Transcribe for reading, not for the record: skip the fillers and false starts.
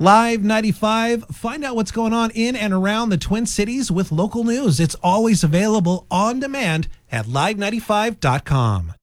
Live 95, find out what's going on in and around the Twin Cities with local news. It's always available on demand at live95.com.